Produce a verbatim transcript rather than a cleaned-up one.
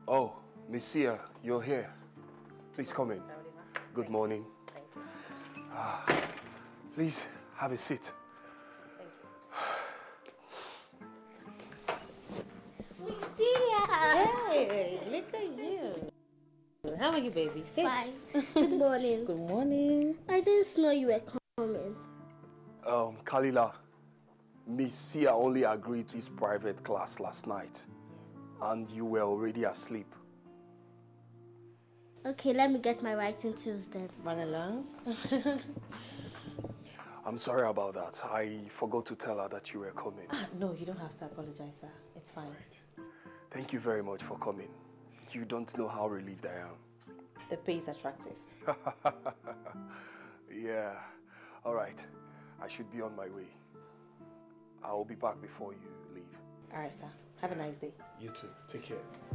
Oh, Miss Sia, you're here. Please come in. Good morning. Thank you. Ah, please have a seat. Thank you. Miss Sia! Hey, look at you. How are you, baby? Sit. Fine. Good morning. Good morning. I didn't know you were coming. Um, Kalila, Miss Sia only agreed to his private class last night. And you were already asleep. Okay, let me get my writing tools then. Run along. I'm sorry about that. I forgot to tell her that you were coming. Ah, no, you don't have to apologize, sir. It's fine. Right. Thank you very much for coming. You don't know how relieved I am. The pay is attractive. Yeah. All right. I should be on my way. I'll be back before you leave. All right, sir. Have a nice day. You too. Take care.